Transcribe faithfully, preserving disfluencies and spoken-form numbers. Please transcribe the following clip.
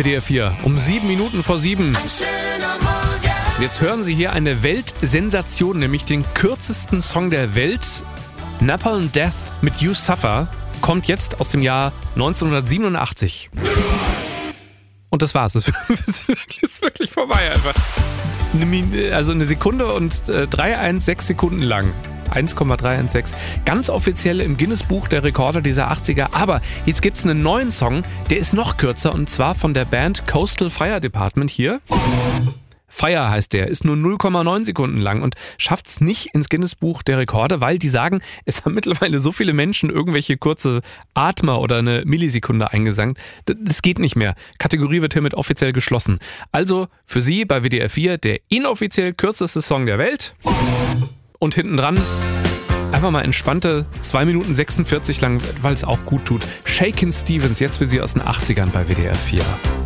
W D R vier um sieben Minuten vor sieben. Ein schöner Morgen. Jetzt hören Sie hier eine Weltsensation, nämlich den kürzesten Song der Welt. Napalm Death mit You Suffer kommt jetzt aus dem Jahr neunzehnhundertsiebenundachtzig. Und das war's. Es ist wirklich, ist wirklich vorbei einfach. Eine Min- also eine Sekunde und äh, drei Komma sechzehn Sekunden lang. eins Komma drei eins sechs. Ganz offiziell im Guinness-Buch der Rekorde dieser achtziger. Aber jetzt gibt's einen neuen Song, der ist noch kürzer und zwar von der Band Coastal Fire Department hier. Fire heißt der, ist nur null Komma neun Sekunden lang und schafft's nicht ins Guinness-Buch der Rekorde, weil die sagen, es haben mittlerweile so viele Menschen irgendwelche kurze Atmer oder eine Millisekunde eingesangt. Das geht nicht mehr. Kategorie wird hiermit offiziell geschlossen. Also für Sie bei W D R vier der inoffiziell kürzeste Song der Welt. Und hinten dran einfach mal entspannte zwei Minuten sechsundvierzig lang, weil es auch gut tut. Shakin' Stevens, jetzt für Sie aus den achtzigern bei W D R vier.